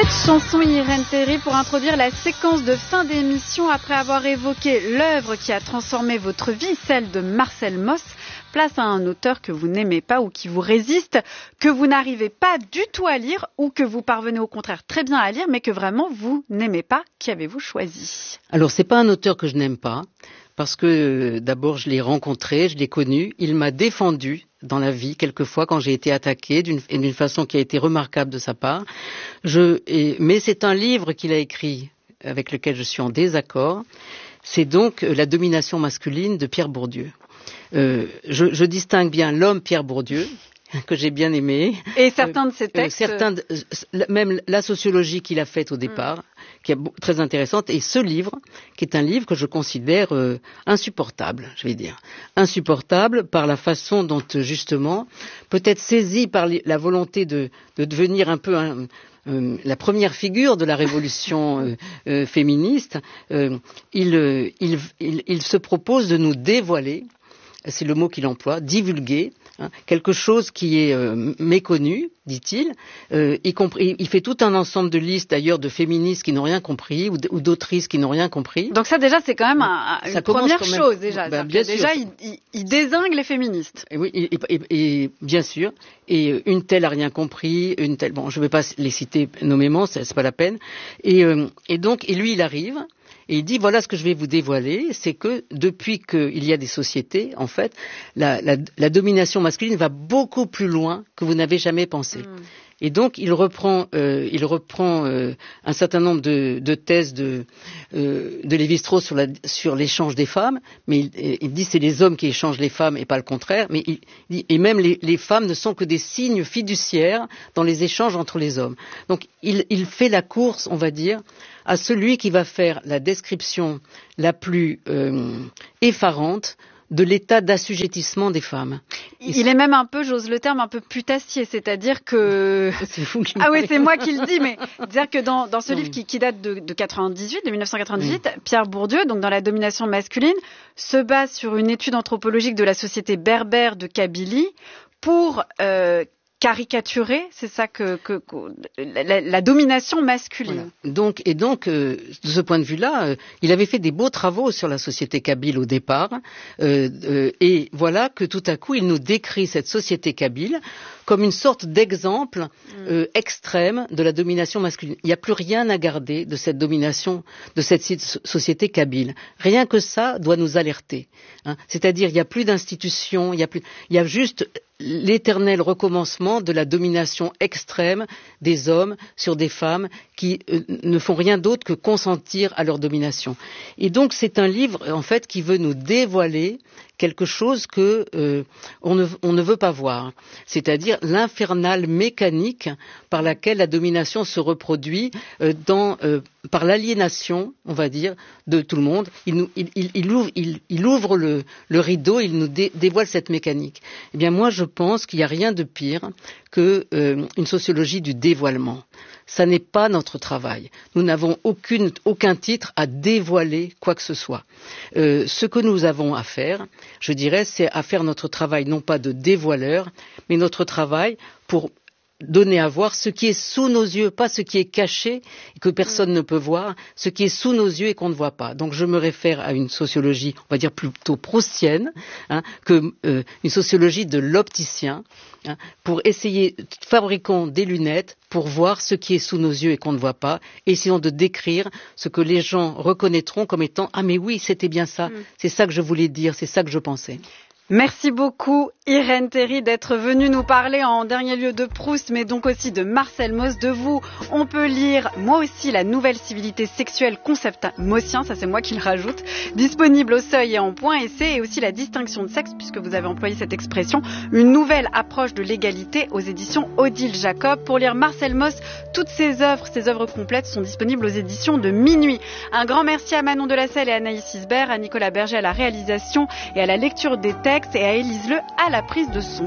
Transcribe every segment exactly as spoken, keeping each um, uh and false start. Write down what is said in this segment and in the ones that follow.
Cette chanson Irène Théry pour introduire la séquence de fin d'émission après avoir évoqué l'œuvre qui a transformé votre vie, celle de Marcel Mauss. Place à un auteur que vous n'aimez pas ou qui vous résiste, que vous n'arrivez pas du tout à lire ou que vous parvenez au contraire très bien à lire mais que vraiment vous n'aimez pas. Qui avez-vous choisi ? Alors c'est pas un auteur que je n'aime pas parce que euh, d'abord je l'ai rencontré, je l'ai connu, il m'a défendu dans la vie quelquefois quand j'ai été attaqué d'une, d'une façon qui a été remarquable de sa part. Je, et, mais c'est un livre qu'il a écrit avec lequel je suis en désaccord. C'est donc euh, La domination masculine de Pierre Bourdieu. Euh, je, je distingue bien l'homme Pierre Bourdieu, que j'ai bien aimé. Et certains de ses textes. Euh, certains, de, même la sociologie qu'il a faite au départ, mmh. qui est très intéressante, et ce livre, qui est un livre que je considère euh, insupportable, je vais dire. Insupportable par la façon dont, justement, peut-être saisi par la volonté de, de devenir un peu un, Euh, la première figure de la révolution euh, euh, féministe, euh, il, euh, il, il, il se propose de nous dévoiler, c'est le mot qu'il emploie, divulguer, hein, quelque chose qui est euh, méconnu, dit-il, euh, y compris, il fait tout un ensemble de listes d'ailleurs de féministes qui n'ont rien compris ou, ou d'autrices qui n'ont rien compris. Donc ça déjà c'est quand même un, une première même, chose déjà. Ben, bien sûr, déjà il, il, il dézingue les féministes. Et oui, et, et, et, et bien sûr. Et une telle a rien compris, une telle, bon, je ne vais pas les citer nommément, c'est, c'est pas la peine. Et, euh, et donc, et lui il arrive. Et il dit, voilà ce que je vais vous dévoiler, c'est que depuis qu'il y a des sociétés, en fait, la, la, la domination masculine va beaucoup plus loin que vous n'avez jamais pensé. Mmh. Et donc, il reprend, euh, il reprend euh, un certain nombre de, de thèses de, euh, de Lévi-Strauss sur, la, sur l'échange des femmes, mais il, il dit c'est les hommes qui échangent les femmes et pas le contraire, mais il dit, et même les, les femmes ne sont que des signes fiduciaires dans les échanges entre les hommes. Donc, il, il fait la course, on va dire, à celui qui va faire la description la plus euh, effarante de l'état d'assujettissement des femmes. Il c'est... est même un peu, j'ose le terme, un peu putassier, c'est-à-dire que... C'est vous qui ah oui, c'est moi qui le dis, mais dire que dans, dans ce livre qui, qui date de, de quatre-vingt-dix-huit, de dix-neuf cent quatre-vingt-dix-huit, oui. Pierre Bourdieu, donc dans la domination masculine, se base sur une étude anthropologique de la société berbère de Kabylie pour... Euh, caricaturer, c'est ça que, que, que la, la domination masculine. Voilà. Donc, et donc, euh, de ce point de vue-là, euh, il avait fait des beaux travaux sur la société kabyle au départ, euh, euh, et voilà que tout à coup, il nous décrit cette société kabyle comme une sorte d'exemple euh, extrême de la domination masculine. Il n'y a plus rien à garder de cette domination, de cette société kabyle. Rien que ça doit nous alerter. Hein. C'est-à-dire, il n'y a plus d'institutions, il y a plus, il y a juste l'éternel recommencement de la domination extrême des hommes sur des femmes qui euh, ne font rien d'autre que consentir à leur domination. Et donc, c'est un livre, en fait, qui veut nous dévoiler quelque chose que euh, on, ne, on ne veut pas voir, c'est-à-dire l'infernale mécanique par laquelle la domination se reproduit euh, dans, euh, par l'aliénation, on va dire, de tout le monde. Il, nous, il, il, il ouvre, il, il ouvre le, le rideau, il nous dé, dévoile cette mécanique. Eh bien, moi, je pense qu'il n'y a rien de pire que euh, une sociologie du dévoilement. Ça n'est pas notre travail. Nous n'avons aucune, aucun titre à dévoiler quoi que ce soit. Euh, ce que nous avons à faire, je dirais, c'est à faire notre travail non pas de dévoileur, mais notre travail pour donner à voir ce qui est sous nos yeux, pas ce qui est caché et que personne mmh. ne peut voir, ce qui est sous nos yeux et qu'on ne voit pas. Donc je me réfère à une sociologie, on va dire plutôt proustienne, hein, que euh, une sociologie de l'opticien, hein, pour essayer, fabriquons des lunettes pour voir ce qui est sous nos yeux et qu'on ne voit pas, essayons de décrire ce que les gens reconnaîtront comme étant « Ah mais oui, c'était bien ça, mmh. c'est ça que je voulais dire, c'est ça que je pensais ». Merci beaucoup Irène Théry d'être venue nous parler en dernier lieu de Proust, mais donc aussi de Marcel Mauss. De vous, on peut lire Moi aussi la nouvelle civilité sexuelle, concept maussien, ça c'est moi qui le rajoute, disponible au Seuil et en Point Essai, et aussi La distinction de sexe, puisque vous avez employé cette expression, une nouvelle approche de l'égalité aux éditions Odile Jacob. Pour lire Marcel Mauss, toutes ses œuvres, ses œuvres complètes sont disponibles aux éditions de Minuit. Un grand merci à Manon Delacelle et à Anaïs Isbert, à Nicolas Berger à la réalisation et à la lecture des textes, et à Élise Le à la prise de son.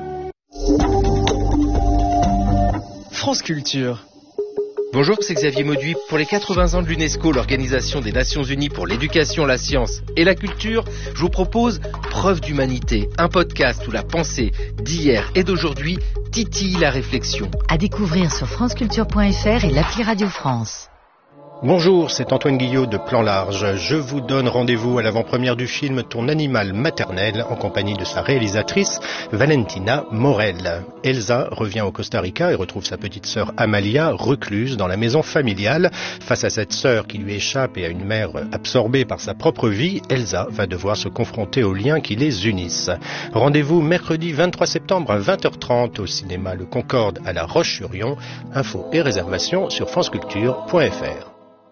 France Culture. Bonjour, c'est Xavier Mauduit. Pour les quatre-vingts ans de l'UNESCO, l'Organisation des Nations Unies pour l'éducation, la science et la culture, je vous propose Preuve d'humanité, un podcast où la pensée d'hier et d'aujourd'hui titille la réflexion. À découvrir sur franceculture point f r et l'appli Radio France. Bonjour, c'est Antoine Guillot de Plan Large. Je vous donne rendez-vous à l'avant-première du film Ton animal maternel en compagnie de sa réalisatrice Valentina Morel. Elsa revient au Costa Rica et retrouve sa petite sœur Amalia recluse dans la maison familiale. Face à cette sœur qui lui échappe et à une mère absorbée par sa propre vie, Elsa va devoir se confronter aux liens qui les unissent. Rendez-vous mercredi vingt-trois septembre à vingt heures trente au cinéma Le Concorde à La Roche-sur-Yon. Infos et réservations sur franceculture point f r.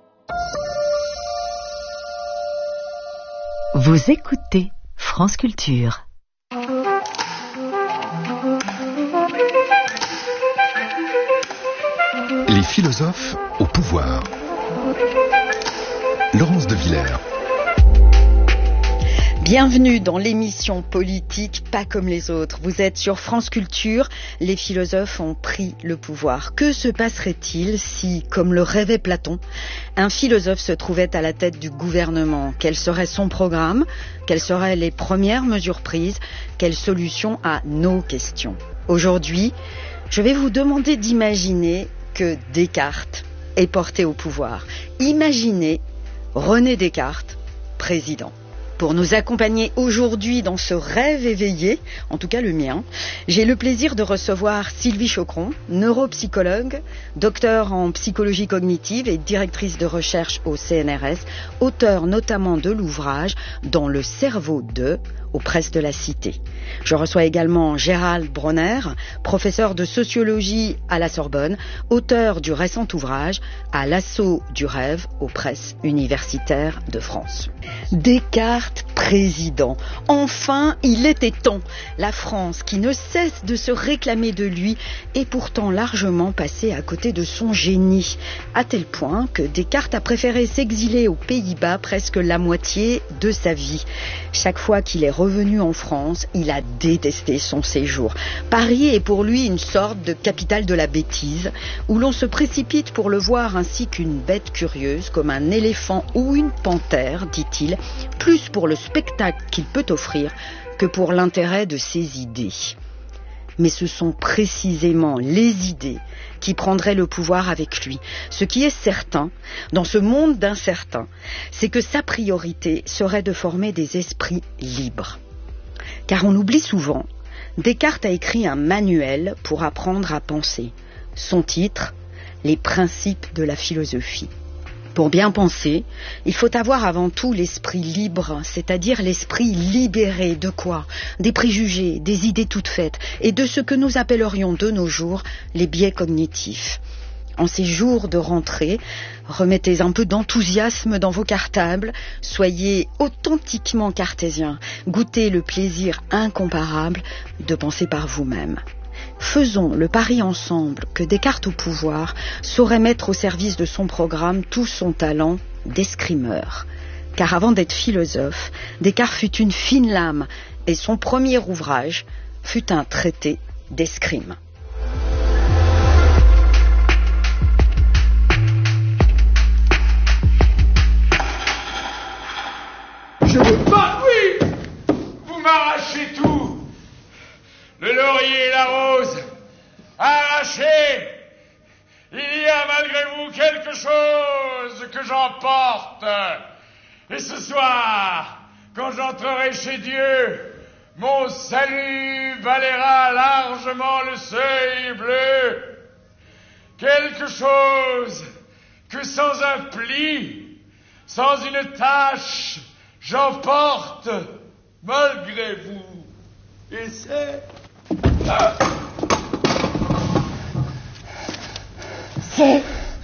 Vous écoutez France Culture. Les philosophes au pouvoir. Laurence de Villers. Bienvenue dans l'émission politique Pas comme les autres. Vous êtes sur France Culture, les philosophes ont pris le pouvoir. Que se passerait-il si, comme le rêvait Platon, un philosophe se trouvait à la tête du gouvernement? Quel serait son programme? Quelles seraient les premières mesures prises? Quelles solutions à nos questions? Aujourd'hui, je vais vous demander d'imaginer que Descartes est porté au pouvoir. Imaginez René Descartes, président. Pour nous accompagner aujourd'hui dans ce rêve éveillé, en tout cas le mien, j'ai le plaisir de recevoir Sylvie Chocron, neuropsychologue, docteur en psychologie cognitive et directrice de recherche au C N R S, auteure notamment de l'ouvrage « Dans le cerveau de » aux presses de la Cité. Je reçois également Gérald Bronner, professeur de sociologie à la Sorbonne, auteur du récent ouvrage « À l'assaut du rêve » aux presses universitaires de France. Descartes président. Enfin, il était temps. La France, qui ne cesse de se réclamer de lui, est pourtant largement passée à côté de son génie, à tel point que Descartes a préféré s'exiler aux Pays-Bas presque la moitié de sa vie. Chaque fois qu'il est revenu en France, il a détesté son séjour. Paris est pour lui une sorte de capitale de la bêtise, où l'on se précipite pour le voir ainsi qu'une bête curieuse, comme un éléphant ou une panthère, dit-il, plus pour le spectacle qu'il peut offrir que pour l'intérêt de ses idées. Mais ce sont précisément les idées qui prendraient le pouvoir avec lui. Ce qui est certain, dans ce monde d'incertains, c'est que sa priorité serait de former des esprits libres. Car on oublie souvent, Descartes a écrit un manuel pour apprendre à penser. Son titre, Les principes de la philosophie. Pour bien penser, il faut avoir avant tout l'esprit libre, c'est-à-dire l'esprit libéré de quoi? Des préjugés, des idées toutes faites, et de ce que nous appellerions de nos jours les biais cognitifs. En ces jours de rentrée, remettez un peu d'enthousiasme dans vos cartables, soyez authentiquement cartésiens, goûtez le plaisir incomparable de penser par vous-même. Faisons le pari ensemble que Descartes au pouvoir saurait mettre au service de son programme tout son talent d'escrimeur. Car avant d'être philosophe, Descartes fut une fine lame et son premier ouvrage fut un traité d'escrime. Je veux pas, oui! Vous m'arrachez tout! Le laurier et la rose, arrachés! Il y a malgré vous quelque chose que j'emporte. Et ce soir, quand j'entrerai chez Dieu, mon salut valera largement le seuil bleu. Quelque chose que sans un pli, sans une tache, j'emporte malgré vous. Et c'est... Ah. C'est...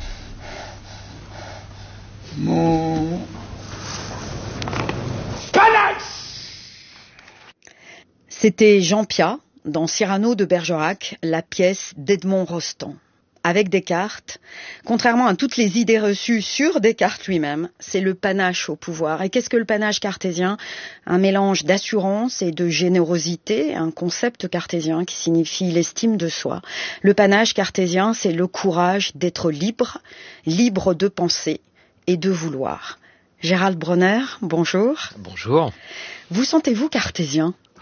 mon... panache. C'était Jean Piat, dans Cyrano de Bergerac, la pièce d'Edmond Rostand. Avec Descartes, contrairement à toutes les idées reçues sur Descartes lui-même, c'est le panache au pouvoir. Et qu'est-ce que le panache cartésien? Un mélange d'assurance et de générosité, un concept cartésien qui signifie l'estime de soi. Le panache cartésien, c'est le courage d'être libre, libre de penser et de vouloir. Gérald Bronner, bonjour. Bonjour. Vous sentez-vous cartésien?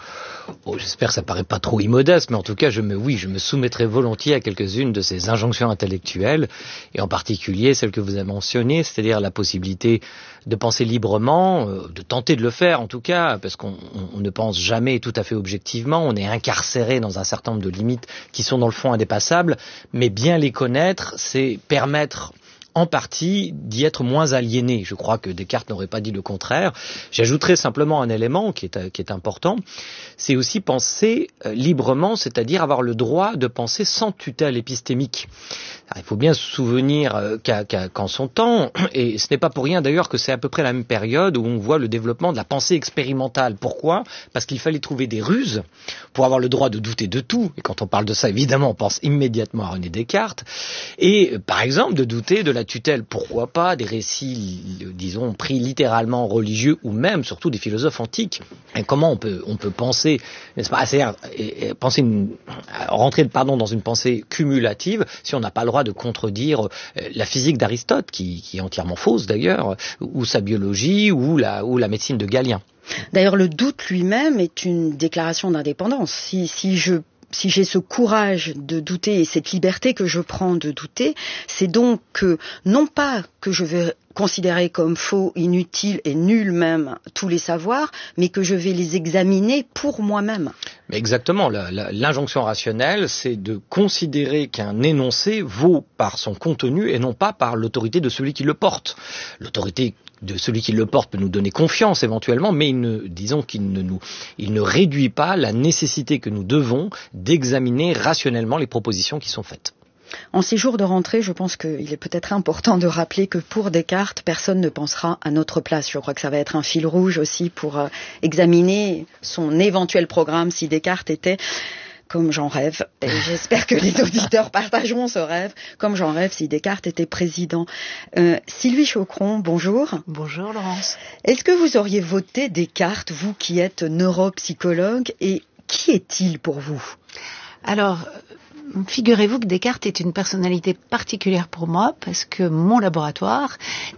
Bon, j'espère que ça paraît pas trop immodeste, mais en tout cas, je me, oui, je me soumettrai volontiers à quelques-unes de ces injonctions intellectuelles, et en particulier celle que vous avez mentionnée, c'est-à-dire la possibilité de penser librement, euh, de tenter de le faire en tout cas, parce qu'on on, on ne pense jamais tout à fait objectivement, on est incarcéré dans un certain nombre de limites qui sont dans le fond indépassables, mais bien les connaître, c'est permettre en partie d'y être moins aliéné. Je crois que Descartes n'aurait pas dit le contraire. J'ajouterai simplement un élément qui est, qui est important, c'est aussi penser euh, librement, c'est-à-dire avoir le droit de penser sans tutelle épistémique. Alors, il faut bien se souvenir euh, qu'à, qu'à, qu'en son temps, et ce n'est pas pour rien d'ailleurs que c'est à peu près la même période où on voit le développement de la pensée expérimentale. Pourquoi ? Parce qu'il fallait trouver des ruses pour avoir le droit de douter de tout. Et quand on parle de ça, évidemment, on pense immédiatement à René Descartes. Et euh, par exemple, de douter de la tutelle, pourquoi pas, des récits, disons, pris littéralement religieux ou même, surtout, des philosophes antiques. Et comment on peut, on peut penser, n'est-ce pas, c'est-à-dire, et, et penser une, rentrer, pardon, dans une pensée cumulative si on n'a pas le droit de contredire euh, la physique d'Aristote, qui, qui est entièrement fausse d'ailleurs, ou sa biologie, ou la, ou la médecine de Galien. D'ailleurs, le doute lui-même est une déclaration d'indépendance. Si, si je Si j'ai ce courage de douter et cette liberté que je prends de douter, c'est donc que, non pas que je vais considérer comme faux, inutiles et nuls même tous les savoirs, mais que je vais les examiner pour moi-même. Mais exactement, la, la, l'injonction rationnelle, c'est de considérer qu'un énoncé vaut par son contenu et non pas par l'autorité de celui qui le porte. L'autorité de celui qui le porte peut nous donner confiance éventuellement, mais il ne, disons qu'il ne nous, il ne réduit pas la nécessité que nous devons d'examiner rationnellement les propositions qui sont faites. En ces jours de rentrée, je pense qu'il est peut-être important de rappeler que pour Descartes, personne ne pensera à notre place. Je crois que ça va être un fil rouge aussi pour euh, examiner son éventuel programme si Descartes était, comme j'en rêve, et j'espère que les auditeurs partageront ce rêve, comme j'en rêve si Descartes était président. Euh, Sylvie Chaucron, bonjour. Bonjour Laurence. Est-ce que vous auriez voté Descartes, vous qui êtes neuropsychologue, et qui est-il pour vous ? Alors, figurez-vous que Descartes est une personnalité particulière pour moi parce que mon laboratoire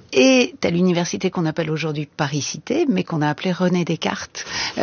est à l'université qu'on appelle aujourd'hui Paris-Cité, mais qu'on a appelée René Descartes euh,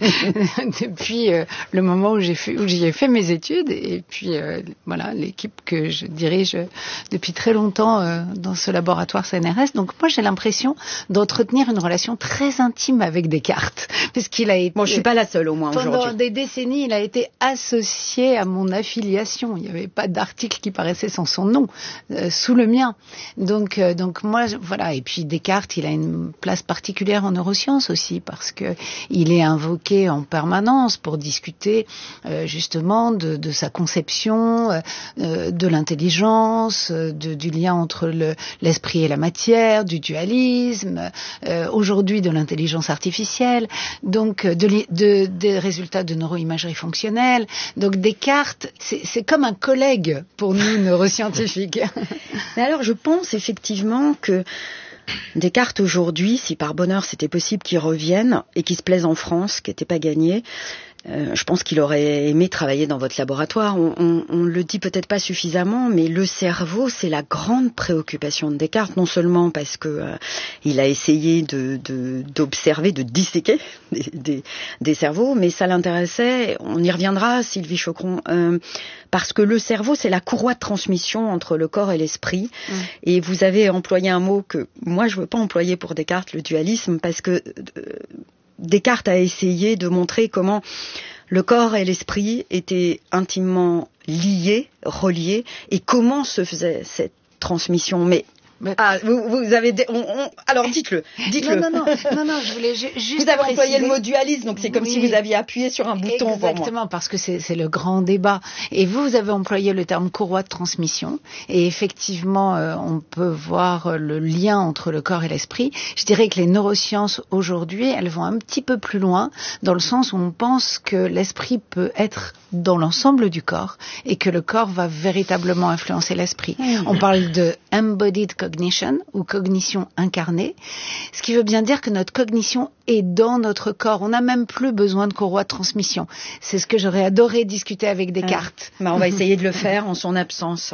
depuis euh, le moment où j'ai fait, où j'y ai fait mes études, et puis euh, voilà, l'équipe que je dirige depuis très longtemps euh, dans ce laboratoire C N R S. Donc moi j'ai l'impression d'entretenir une relation très intime avec Descartes, parce qu'il a été. Bon, je suis pas la seule au moins pendant aujourd'hui. des décennies, il a été associé à mon affiliation. Il n'y avait pas d'article qui paraissait sans son nom euh, sous le mien. Donc euh, donc moi je, voilà. Et puis Descartes, il a une place particulière en neurosciences aussi parce que il est invoqué en permanence pour discuter euh, justement de, de sa conception, euh, de l'intelligence, de, du lien entre le, l'esprit et la matière, du dualisme, euh, aujourd'hui de l'intelligence artificielle, donc de, de, des résultats de neuroimagerie fonctionnelle. Donc Descartes, c'est, c'est comme un collègue pour nous neuroscientifiques. Mais alors je pense effectivement que Descartes aujourd'hui, si par bonheur c'était possible qu'il revienne et qu'il se plaise en France, qui n'était pas gagné, euh, je pense qu'il aurait aimé travailler dans votre laboratoire. On, on, on le dit peut-être pas suffisamment, mais le cerveau, c'est la grande préoccupation de Descartes, non seulement parce que euh, il a essayé de, de, d'observer, de disséquer des, des, des cerveaux, mais ça l'intéressait, on y reviendra, Sylvie Chaucron, euh, parce que le cerveau, c'est la courroie de transmission entre le corps et l'esprit. Mmh. Et vous avez employé un mot que moi, je ne veux pas employer pour Descartes, le dualisme, parce que euh, Descartes a essayé de montrer comment le corps et l'esprit étaient intimement liés, reliés, et comment se faisait cette transmission. Mais Mais... Ah, vous, vous avez des... on, on... alors dites-le, dites-le. Non, non, non, non, non, je voulais ju- juste. Vous avez préciser... employé le mot dualisme, donc c'est comme oui. si vous aviez appuyé sur un bouton. Exactement, parce que c'est, c'est le grand débat. Et vous, vous avez employé le terme courroie de transmission. Et effectivement, euh, on peut voir le lien entre le corps et l'esprit. Je dirais que les neurosciences aujourd'hui, elles vont un petit peu plus loin, dans le sens où on pense que l'esprit peut être dans l'ensemble du corps et que le corps va véritablement influencer l'esprit. Mmh. On parle de embodied cognition ou cognition incarnée, ce qui veut bien dire que notre cognition est dans notre corps. On n'a même plus besoin de courroie de transmission. C'est ce que j'aurais adoré discuter avec Descartes. Ah, bah on va essayer de le faire en son absence.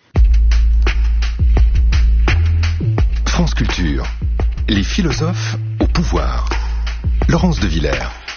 France Culture. Les philosophes au pouvoir. Laurence de Villers.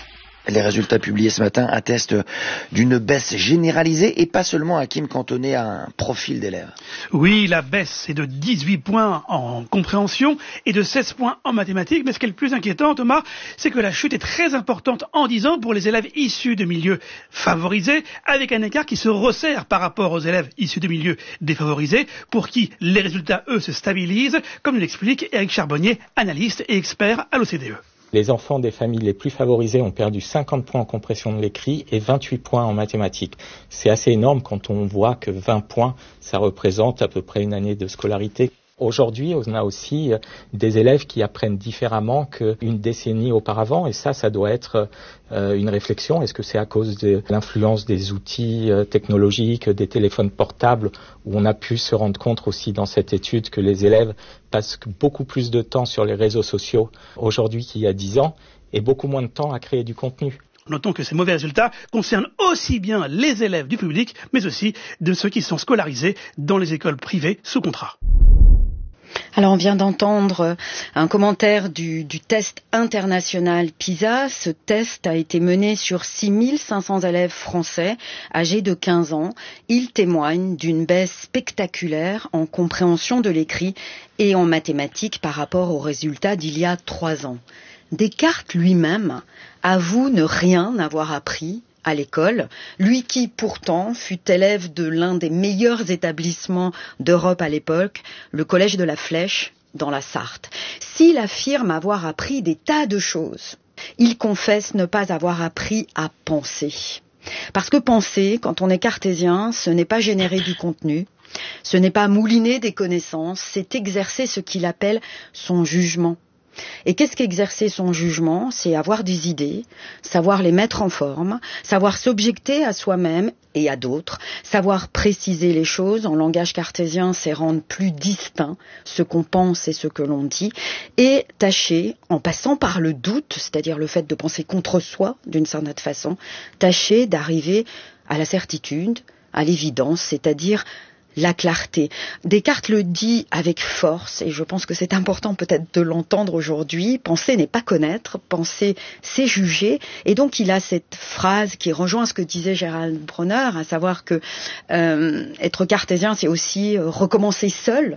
Les résultats publiés ce matin attestent d'une baisse généralisée et pas seulement Hakim cantonné à un profil d'élèves. Oui, la baisse est de dix-huit points en compréhension et de seize points en mathématiques. Mais ce qui est le plus inquiétant, Thomas, c'est que la chute est très importante en dix ans pour les élèves issus de milieux favorisés, avec un écart qui se resserre par rapport aux élèves issus de milieux défavorisés, pour qui les résultats, eux, se stabilisent, comme nous l'explique Éric Charbonnier, analyste et expert à l'O C D E. Les enfants des familles les plus favorisées ont perdu cinquante points en compréhension de l'écrit et vingt-huit points en mathématiques. C'est assez énorme quand on voit que vingt points, ça représente à peu près une année de scolarité. Aujourd'hui, on a aussi des élèves qui apprennent différemment qu'une décennie auparavant, et ça, ça doit être euh, une réflexion. Est-ce que c'est à cause de l'influence des outils euh, technologiques, des téléphones portables, où on a pu se rendre compte aussi dans cette étude que les élèves passent beaucoup plus de temps sur les réseaux sociaux aujourd'hui qu'il y a dix ans, et beaucoup moins de temps à créer du contenu. Notons que ces mauvais résultats concernent aussi bien les élèves du public, mais aussi de ceux qui sont scolarisés dans les écoles privées sous contrat. Alors on vient d'entendre un commentaire du, du test international PISA. Ce test a été mené sur six mille cinq cents élèves français âgés de quinze ans. Il témoigne d'une baisse spectaculaire en compréhension de l'écrit et en mathématiques par rapport aux résultats d'il y a trois ans. Descartes lui-même avoue ne rien avoir appris à l'école, lui qui pourtant fut élève de l'un des meilleurs établissements d'Europe à l'époque, le Collège de la Flèche, dans la Sarthe. S'il affirme avoir appris des tas de choses, il confesse ne pas avoir appris à penser. Parce que penser, quand on est cartésien, ce n'est pas générer du contenu, ce n'est pas mouliner des connaissances, c'est exercer ce qu'il appelle son jugement. Et qu'est-ce qu'exercer son jugement? C'est avoir des idées, savoir les mettre en forme, savoir s'objecter à soi-même et à d'autres, savoir préciser les choses. En langage cartésien, c'est rendre plus distinct ce qu'on pense et ce que l'on dit, et tâcher, en passant par le doute, c'est-à-dire le fait de penser contre soi d'une certaine façon, tâcher d'arriver à la certitude, à l'évidence, c'est-à-dire la clarté. Descartes le dit avec force, et je pense que c'est important peut-être de l'entendre aujourd'hui. Penser n'est pas connaître, penser c'est juger, et donc il a cette phrase qui rejoint ce que disait Gérald Bronner, à savoir que euh, être cartésien, c'est aussi euh, recommencer seul,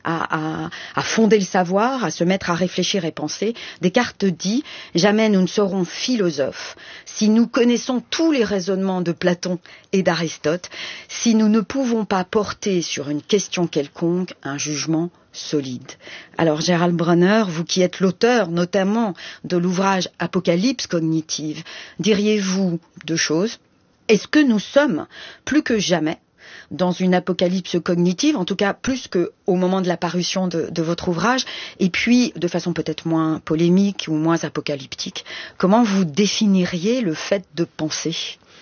À, à, à fonder le savoir, à se mettre à réfléchir et penser. Descartes dit « Jamais nous ne serons philosophes si nous connaissons tous les raisonnements de Platon et d'Aristote, si nous ne pouvons pas porter sur une question quelconque un jugement solide. » Alors Gérald Bronner, vous qui êtes l'auteur notamment de l'ouvrage Apocalypse cognitive, diriez-vous deux choses? Est-ce que nous sommes plus que jamais dans une apocalypse cognitive, en tout cas plus qu'au moment de la parution de, de votre ouvrage, et puis de façon peut-être moins polémique ou moins apocalyptique, comment vous définiriez le fait de penser ?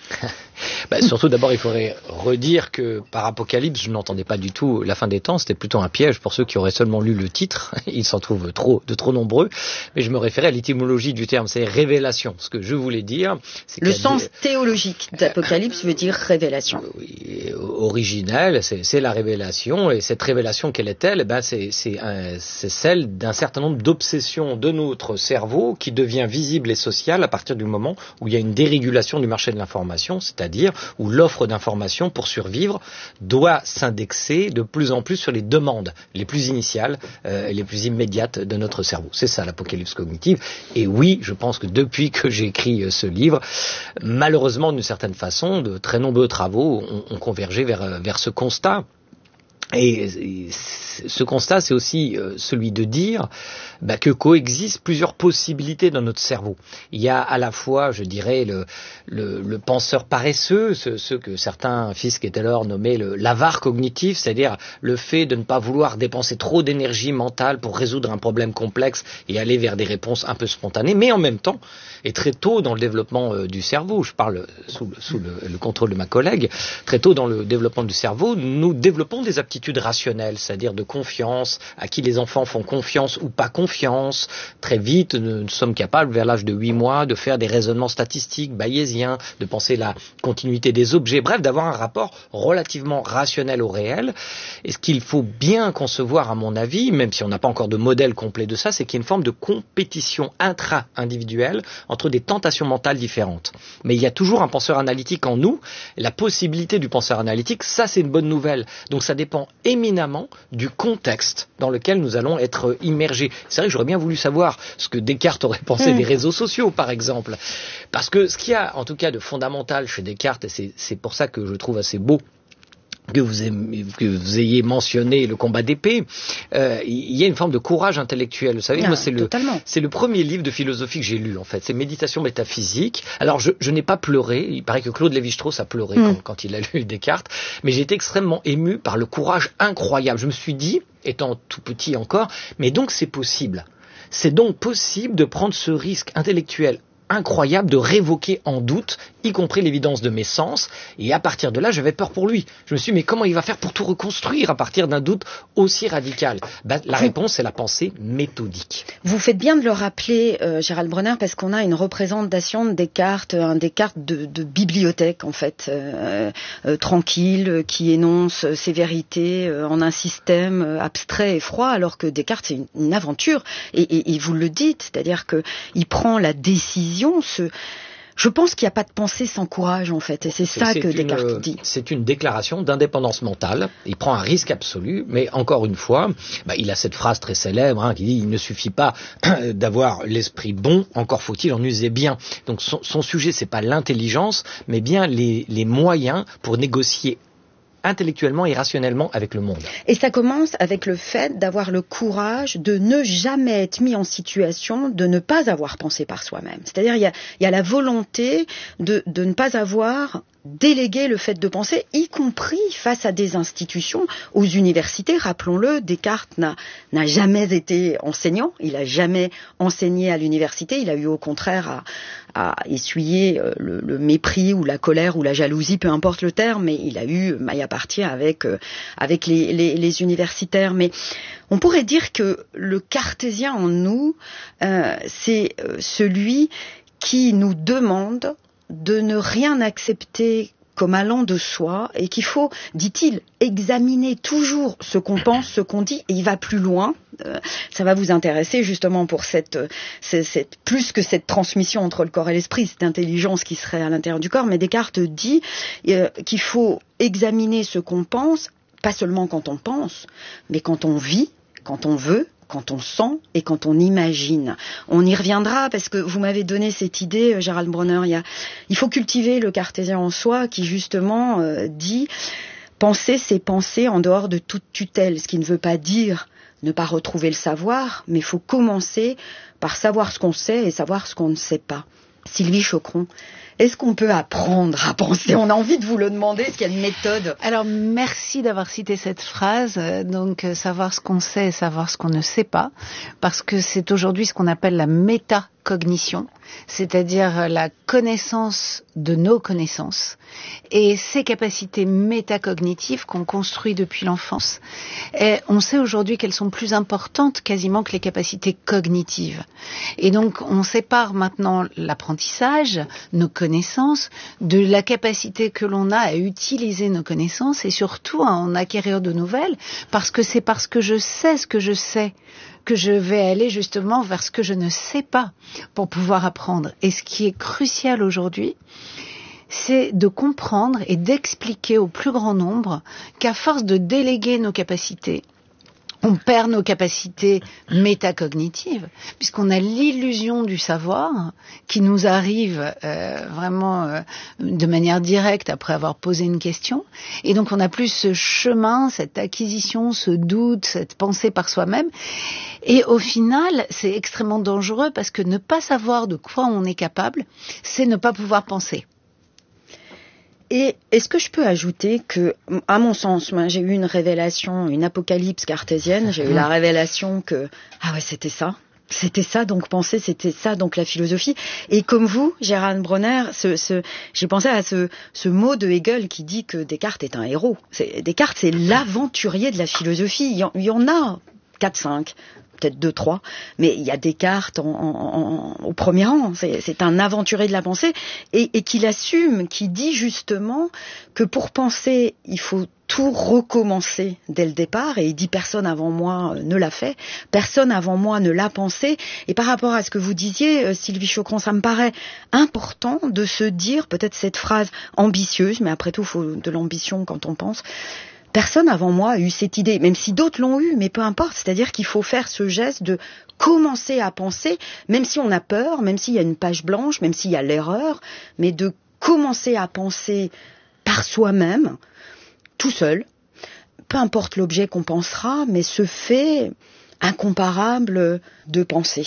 Bah, surtout d'abord il faudrait redire que par apocalypse je n'entendais pas du tout la fin des temps, c'était plutôt un piège pour ceux qui auraient seulement lu le titre, il s'en trouve trop, de trop nombreux, mais je me référais à l'étymologie du terme, c'est révélation. Ce que je voulais dire, c'est le sens des... théologique d'apocalypse euh, veut dire révélation. Oui, originel, c'est, c'est la révélation, et cette révélation quelle est-elle? Eh ben, c'est, c'est, un, c'est celle d'un certain nombre d'obsessions de notre cerveau qui devient visible et social à partir du moment où il y a une dérégulation du marché de l'information, c'est-à-dire où l'offre d'information pour survivre doit s'indexer de plus en plus sur les demandes les plus initiales euh, et les plus immédiates de notre cerveau. C'est ça l'apocalypse cognitive. Et oui, je pense que depuis que j'ai écrit euh, ce livre, malheureusement d'une certaine façon, de très nombreux travaux ont, ont convergé vers, vers ce constat. Et, et ce constat, c'est aussi euh, celui de dire bah, que coexistent plusieurs possibilités dans notre cerveau. Il y a à la fois, je dirais, le, le, le penseur paresseux, ce, ce que certains Fiske et Taylor nommaient le, l'avare cognitif, c'est-à-dire le fait de ne pas vouloir dépenser trop d'énergie mentale pour résoudre un problème complexe et aller vers des réponses un peu spontanées, mais en même temps, et très tôt dans le développement euh, du cerveau, je parle sous, le, sous le, le contrôle de ma collègue, très tôt dans le développement du cerveau, nous développons des aptitudes attitude rationnelle, c'est-à-dire de confiance, à qui les enfants font confiance ou pas confiance. Très vite, nous sommes capables, vers l'âge de huit mois, de faire des raisonnements statistiques, bayésiens, de penser la continuité des objets, bref, d'avoir un rapport relativement rationnel au réel. Et ce qu'il faut bien concevoir, à mon avis, même si on n'a pas encore de modèle complet de ça, c'est qu'il y a une forme de compétition intra-individuelle entre des tentations mentales différentes. Mais il y a toujours un penseur analytique en nous. La possibilité du penseur analytique, ça c'est une bonne nouvelle. Donc ça dépend éminemment du contexte dans lequel nous allons être immergés. C'est vrai que j'aurais bien voulu savoir ce que Descartes aurait pensé mmh. des réseaux sociaux, par exemple. Parce que ce qu'il y a, en tout cas, de fondamental chez Descartes, et c'est, c'est pour ça que je trouve assez beau que vous, aimez, que vous ayez mentionné le combat d'épée, euh, il y a une forme de courage intellectuel. Vous savez, ah, moi, c'est le, c'est le premier livre de philosophie que j'ai lu, en fait. C'est Méditation métaphysique. Alors, je, je n'ai pas pleuré. Il paraît que Claude Lévi-Strauss a pleuré mmh. quand, quand il a lu Descartes. Mais j'ai été extrêmement ému par le courage incroyable. Je me suis dit, étant tout petit encore, mais donc c'est possible. C'est donc possible de prendre ce risque intellectuel incroyable de révoquer en doute, y compris l'évidence de mes sens, et à partir de là, j'avais peur pour lui. Je me suis dit, mais comment il va faire pour tout reconstruire à partir d'un doute aussi radical? Ben, la réponse, c'est la pensée méthodique. Vous faites bien de le rappeler, euh, Gérald Bronner, parce qu'on a une représentation de Descartes, un Descartes de, de bibliothèque, en fait, euh, euh, tranquille, qui énonce ses vérités euh, en un système euh, abstrait et froid, alors que Descartes, c'est une, une aventure, et, et, et vous le dites, c'est-à-dire qu'il prend la décision. Ce... Je pense qu'il n'y a pas de pensée sans courage, en fait, et c'est ça c'est que une, Descartes dit. C'est une déclaration d'indépendance mentale. Il prend un risque absolu, mais encore une fois, bah, il a cette phrase très célèbre hein, qui dit « il ne suffit pas d'avoir l'esprit bon, encore faut-il en user bien ». Donc son, son sujet, c'est pas l'intelligence, mais bien les, les moyens pour négocier intellectuellement et rationnellement avec le monde. Et ça commence avec le fait d'avoir le courage de ne jamais être mis en situation de ne pas avoir pensé par soi-même. C'est-à-dire il y a, il y a la volonté de, de ne pas avoir délégué le fait de penser, y compris face à des institutions, aux universités. Rappelons-le, Descartes n'a, n'a jamais été enseignant, il n'a jamais enseigné à l'université, il a eu au contraire à, à essuyer le, le mépris ou la colère ou la jalousie, peu importe le terme, mais il a eu maille à partir avec, avec les, les, les universitaires. Mais on pourrait dire que le cartésien en nous, euh, c'est celui qui nous demande de ne rien accepter comme allant de soi et qu'il faut, dit-il, examiner toujours ce qu'on pense, ce qu'on dit, et il va plus loin. Euh, ça va vous intéresser justement pour cette, cette, cette, plus que cette transmission entre le corps et l'esprit, cette intelligence qui serait à l'intérieur du corps, mais Descartes dit euh, qu'il faut examiner ce qu'on pense, pas seulement quand on pense, mais quand on vit, quand on veut, quand on sent et quand on imagine. On y reviendra parce que vous m'avez donné cette idée, Gérald Bronner, il, y a, il faut cultiver le cartésien en soi qui justement euh, dit penser, c'est penser en dehors de toute tutelle, ce qui ne veut pas dire ne pas retrouver le savoir, mais il faut commencer par savoir ce qu'on sait et savoir ce qu'on ne sait pas. Sylvie Choqueron, est-ce qu'on peut apprendre à penser? On a envie de vous le demander, est-ce qu'il y a une méthode? Alors, merci d'avoir cité cette phrase, donc euh, savoir ce qu'on sait et savoir ce qu'on ne sait pas, parce que c'est aujourd'hui ce qu'on appelle la métacognition, c'est-à-dire la connaissance de nos connaissances et ces capacités métacognitives qu'on construit depuis l'enfance. Et on sait aujourd'hui qu'elles sont plus importantes quasiment que les capacités cognitives. Et donc, on sépare maintenant l'apprentissage, nos connaissances, de la capacité que l'on a à utiliser nos connaissances et surtout à en acquérir de nouvelles, parce que c'est parce que je sais ce que je sais que je vais aller justement vers ce que je ne sais pas pour pouvoir apprendre. Et ce qui est crucial aujourd'hui, c'est de comprendre et d'expliquer au plus grand nombre qu'à force de déléguer nos capacités, on perd nos capacités métacognitives, puisqu'on a l'illusion du savoir qui nous arrive euh, vraiment euh, de manière directe après avoir posé une question. Et donc on n'a plus ce chemin, cette acquisition, ce doute, cette pensée par soi-même. Et au final, c'est extrêmement dangereux parce que ne pas savoir de quoi on est capable, c'est ne pas pouvoir penser. Et est-ce que je peux ajouter que, à mon sens, moi, j'ai eu une révélation, une apocalypse cartésienne, j'ai eu la révélation que, ah ouais, c'était ça. C'était ça donc penser, c'était ça donc la philosophie. Et comme vous, Gérard Bronner, ce, ce, j'ai pensé à ce, ce mot de Hegel qui dit que Descartes est un héros. C'est, Descartes, c'est l'aventurier de la philosophie. Il y en, il y en a quatre, cinq, peut-être deux, trois, mais il y a Descartes en, en, en, au premier rang. C'est, c'est un aventurier de la pensée et, et qui l'assume, qui dit justement que pour penser, il faut tout recommencer dès le départ, et il dit personne avant moi ne l'a fait, personne avant moi ne l'a pensé, et par rapport à ce que vous disiez, Sylvie Chocron, ça me paraît important de se dire peut-être cette phrase ambitieuse, mais après tout, il faut de l'ambition quand on pense. Personne avant moi a eu cette idée, même si d'autres l'ont eu, mais peu importe, c'est-à-dire qu'il faut faire ce geste de commencer à penser, même si on a peur, même s'il y a une page blanche, même s'il y a l'erreur, mais de commencer à penser par soi-même, tout seul, peu importe l'objet qu'on pensera, mais ce fait incomparable de penser.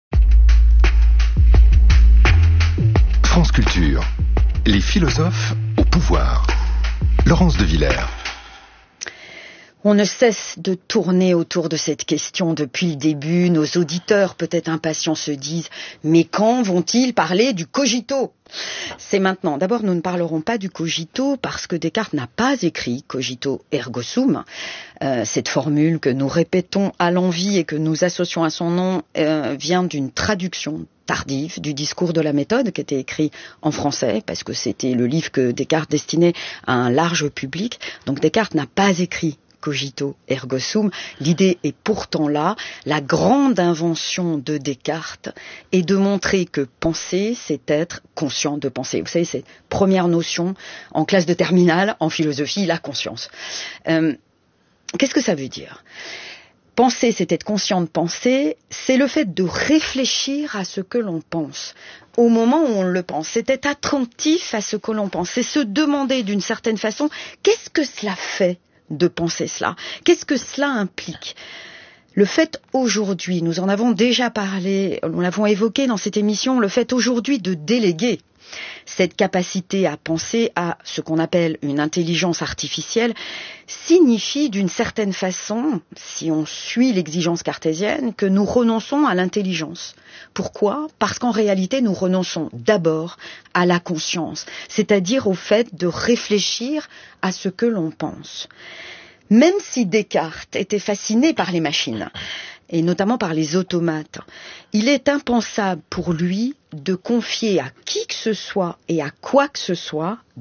France Culture, les philosophes au pouvoir. Laurence de Villers. On ne cesse de tourner autour de cette question depuis le début. Nos auditeurs, peut-être impatients, se disent « Mais quand vont-ils parler du cogito ?» C'est maintenant. D'abord, nous ne parlerons pas du cogito parce que Descartes n'a pas écrit cogito ergo sum. Euh, cette formule que nous répétons à l'envi et que nous associons à son nom euh, vient d'une traduction tardive du discours de la méthode qui était écrit en français parce que c'était le livre que Descartes destinait à un large public. Donc Descartes n'a pas écrit cogito ergo sum. L'idée est pourtant là. La grande invention de Descartes est de montrer que penser, c'est être conscient de penser. Vous savez, cette première notion en classe de terminale, en philosophie, la conscience. Euh, qu'est-ce que ça veut dire ? Penser, c'est être conscient de penser, c'est le fait de réfléchir à ce que l'on pense. Au moment où on le pense, c'est être attentif à ce que l'on pense. C'est se demander d'une certaine façon, qu'est-ce que cela fait de penser cela? Qu'est-ce que cela implique? Le fait aujourd'hui, nous en avons déjà parlé, nous l'avons évoqué dans cette émission, le fait aujourd'hui de déléguer cette capacité à penser à ce qu'on appelle une intelligence artificielle signifie d'une certaine façon, si on suit l'exigence cartésienne, que nous renonçons à l'intelligence. Pourquoi ? Parce qu'en réalité, nous renonçons d'abord à la conscience, c'est-à-dire au fait de réfléchir à ce que l'on pense. Même si Descartes était fasciné par les machines, et notamment par les automates, il est impensable pour lui de confier à qui que ce soit et à quoi que ce soit